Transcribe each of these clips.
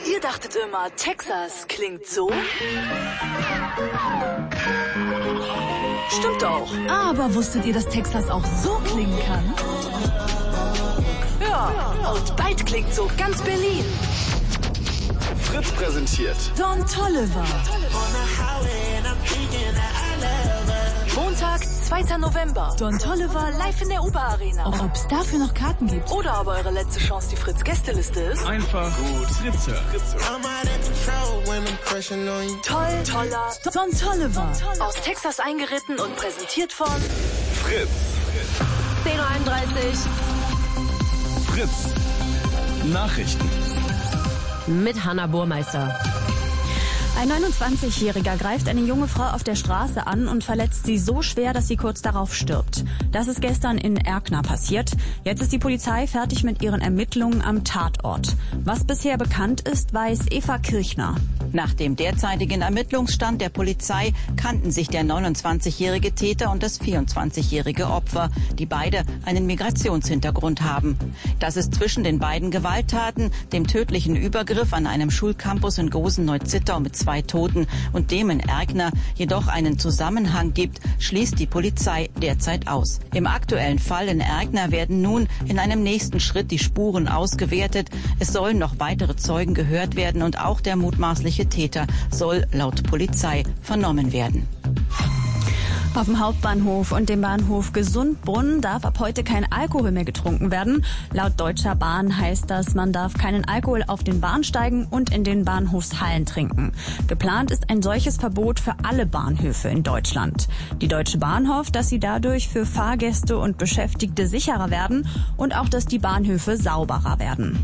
Ihr dachtet immer, Texas klingt so? Stimmt auch. Aber wusstet ihr, dass Texas auch so klingen kann? Ja, und bald klingt so ganz Berlin. Fritz präsentiert Don Toliver. Montag, 2. November. Don Toliver Live in der UBA-Arena. Auch ob es dafür noch Karten gibt. Oder aber eure letzte Chance, die Fritz-Gästeliste ist. einfach gut Fritz hören. Toller. Don Toliver. Aus Texas eingeritten und präsentiert von Fritz. 10:31 Fritz. Nachrichten. mit Hanna Burmeister. Ein 29-Jähriger greift eine junge Frau auf der Straße an und verletzt sie so schwer, dass sie kurz darauf stirbt. Das ist gestern in Erkner passiert. Jetzt ist die Polizei fertig mit ihren Ermittlungen am Tatort. Was bisher bekannt ist, weiß Eva Kirchner. Nach dem derzeitigen Ermittlungsstand der Polizei kannten sich der 29-jährige Täter und das 24-jährige Opfer, die beide einen Migrationshintergrund haben. Dass es zwischen den beiden Gewalttaten, dem tödlichen Übergriff an einem Schulcampus in Gosen-Neuzittau mit 2 Toten und dem in Erkner jedoch einen Zusammenhang gibt, schließt die Polizei derzeit aus. Im aktuellen Fall in Erkner werden nun in einem nächsten Schritt die Spuren ausgewertet. Es sollen noch weitere Zeugen gehört werden und auch der mutmaßliche Täter soll laut Polizei vernommen werden. Auf dem Hauptbahnhof und dem Bahnhof Gesundbrunn darf ab heute kein Alkohol mehr getrunken werden. Laut Deutscher Bahn heißt das, man darf keinen Alkohol auf den Bahnsteigen und in den Bahnhofshallen trinken. Geplant ist ein solches Verbot für alle Bahnhöfe in Deutschland. Die Deutsche Bahn hofft, dass sie dadurch für Fahrgäste und Beschäftigte sicherer werden und auch, dass die Bahnhöfe sauberer werden.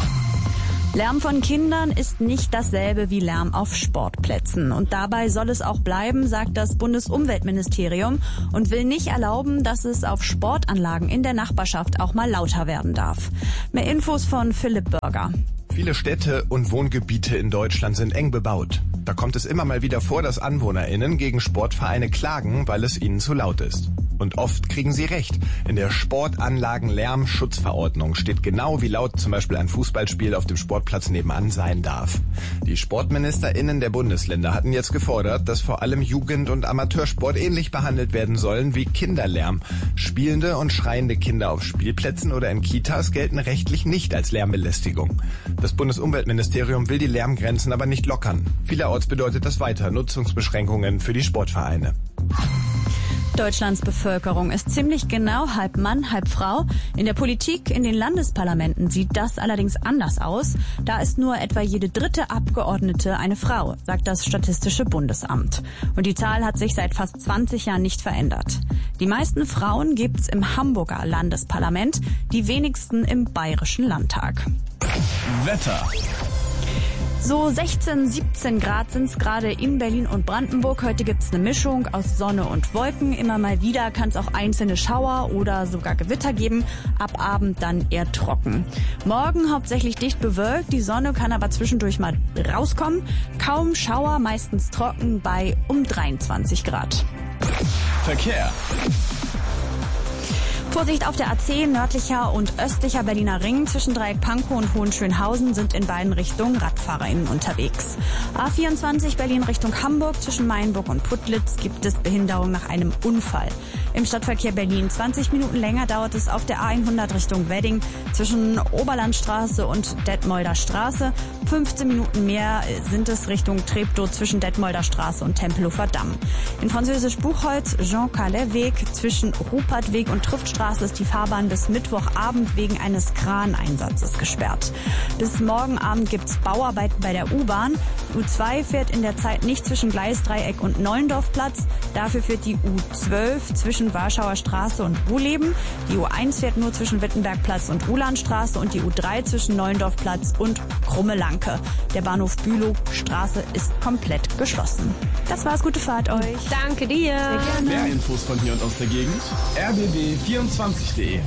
Lärm von Kindern ist nicht dasselbe wie Lärm auf Sportplätzen. Und dabei soll es auch bleiben, sagt das Bundesumweltministerium und will nicht erlauben, dass es auf Sportanlagen in der Nachbarschaft auch mal lauter werden darf. Mehr Infos von Philipp Bürger. Viele Städte und Wohngebiete in Deutschland sind eng bebaut. Da kommt es immer mal wieder vor, dass AnwohnerInnen gegen Sportvereine klagen, weil es ihnen zu laut ist. Und oft kriegen sie recht. In der Sportanlagen-Lärmschutzverordnung steht genau, wie laut zum Beispiel ein Fußballspiel auf dem Sportplatz nebenan sein darf. Die SportministerInnen der Bundesländer hatten jetzt gefordert, dass vor allem Jugend- und Amateursport ähnlich behandelt werden sollen wie Kinderlärm. Spielende und schreiende Kinder auf Spielplätzen oder in Kitas gelten rechtlich nicht als Lärmbelästigung. Das Bundesumweltministerium will die Lärmgrenzen aber nicht lockern. Vielerorts bedeutet das weiter Nutzungsbeschränkungen für die Sportvereine. Deutschlands Bevölkerung ist ziemlich genau halb Mann, halb Frau. In der Politik, in den Landesparlamenten sieht das allerdings anders aus. Da ist nur etwa jede 3. Abgeordnete eine Frau, sagt das Statistische Bundesamt. Und die Zahl hat sich seit fast 20 Jahren nicht verändert. Die meisten Frauen gibt's im Hamburger Landesparlament, die wenigsten im Bayerischen Landtag. Wetter. So 16, 17 Grad sind's gerade in Berlin und Brandenburg. Heute gibt's eine Mischung aus Sonne und Wolken. Immer mal wieder kann es auch einzelne Schauer oder sogar Gewitter geben. Ab Abend dann eher trocken. Morgen hauptsächlich dicht bewölkt. Die Sonne kann aber zwischendurch mal rauskommen. Kaum Schauer, meistens trocken bei um 23 Grad. Verkehr. Vorsicht auf der A10, nördlicher und östlicher Berliner Ring. Zwischen Dreieck-Pankow und Hohenschönhausen sind in beiden Richtungen RadfahrerInnen unterwegs. A24 Berlin Richtung Hamburg. Zwischen Mainburg und Putlitz gibt es Behinderung nach einem Unfall. Im Stadtverkehr Berlin 20 Minuten länger dauert es auf der A100 Richtung Wedding. Zwischen Oberlandstraße und Detmolder Straße. 15 Minuten mehr sind es Richtung Treptow zwischen Detmolder Straße und Tempelhofer Damm. In Französisch Buchholz, Jean-Calais-Weg zwischen Rupertweg und Triftstraße ist die Fahrbahn bis Mittwochabend wegen eines Kraneinsatzes gesperrt. Bis morgen Abend gibt's Bauarbeiten bei der U-Bahn. U2 fährt in der Zeit nicht zwischen Gleisdreieck und Neuendorfplatz. Dafür führt die U12 zwischen Warschauer Straße und Ruhleben. Die U1 fährt nur zwischen Wittenbergplatz und Ruhlandstraße und die U3 zwischen Neuendorfplatz und Krummelanke. Der Bahnhof Bülowstraße ist komplett geschlossen. Das war's, gute Fahrt euch. Danke dir. Sehr gerne. Mehr Infos von hier und aus der Gegend. rbb24.de.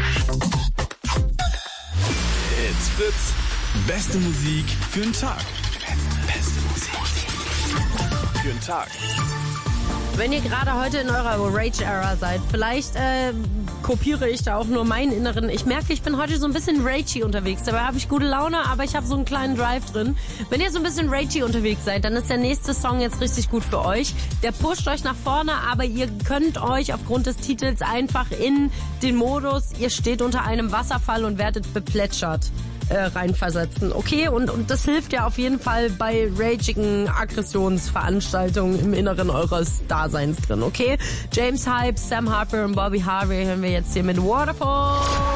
It's Fritz. Beste Musik für den Tag. Beste Musik für den Tag. Wenn ihr gerade heute in eurer Rage-Era seid, vielleicht kopiere ich da auch nur meinen Inneren. Ich merke, ich bin heute so ein bisschen ragey unterwegs. Dabei habe ich gute Laune, aber ich habe so einen kleinen Drive drin. Wenn ihr so ein bisschen ragey unterwegs seid, dann ist der nächste Song jetzt richtig gut für euch. Der pusht euch nach vorne, aber ihr könnt euch aufgrund des Titels einfach in den Modus, ihr steht unter einem Wasserfall und werdet beplätschert reinversetzen. Okay, und das hilft ja auf jeden Fall bei ragigen Aggressionsveranstaltungen im Inneren eures Daseins drin, okay? James Hype, Sam Harper und Bobby Harvey hören wir jetzt hier mit Waterfall.